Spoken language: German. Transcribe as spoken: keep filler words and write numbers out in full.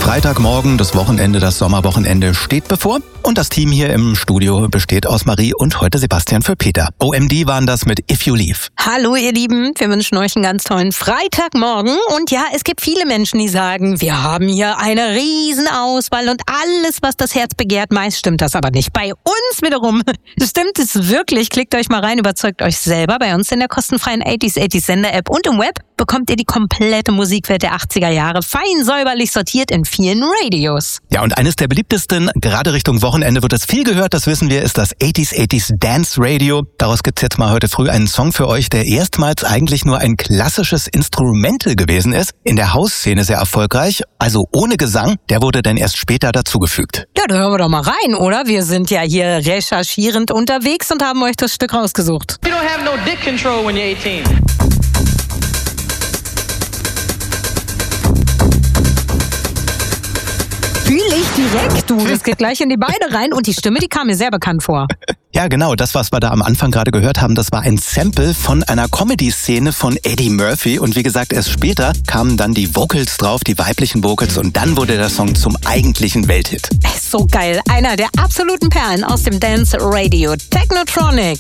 Freitagmorgen, das Wochenende, das Sommerwochenende steht bevor. Und das Team hier im Studio besteht aus Marie und heute Sebastian für Peter. O M D waren das mit If You Leave. Hallo ihr Lieben, wir wünschen euch einen ganz tollen Freitagmorgen. Und ja, es gibt viele Menschen, die sagen, wir haben hier eine Riesenauswahl und alles, was das Herz begehrt. Meist stimmt das aber nicht. Bei uns wiederum stimmt es wirklich. Klickt euch mal rein, überzeugt euch selber. Bei uns in der kostenfreien achtziger achtziger Sender-App und im Web bekommt ihr die komplette Musikwelt der achtziger Jahre fein säuberlich sortiert in vielen Radios. Ja, und eines der beliebtesten, gerade Richtung Wochenende wird es viel gehört, das wissen wir, ist das achtziger achtziger Dance Radio. Daraus gibt's jetzt mal heute früh einen Song für euch, der erstmals eigentlich nur ein klassisches Instrumental gewesen ist. In der House-Szene sehr erfolgreich, also ohne Gesang, der wurde dann erst später dazugefügt. Ja, da hören wir doch mal rein, oder? Wir sind ja hier recherchierend unterwegs und haben euch das Stück rausgesucht. You don't have no dick control when you're eighteen. Fühle ich direkt, du. Das geht gleich in die Beine rein und die Stimme, die kam mir sehr bekannt vor. Ja, genau, das, was wir da am Anfang gerade gehört haben, das war ein Sample von einer Comedy-Szene von Eddie Murphy. Und wie gesagt, erst später kamen dann die Vocals drauf, die weiblichen Vocals, und dann wurde der Song zum eigentlichen Welthit. So geil. Einer der absoluten Perlen aus dem Dance Radio. Technotronic.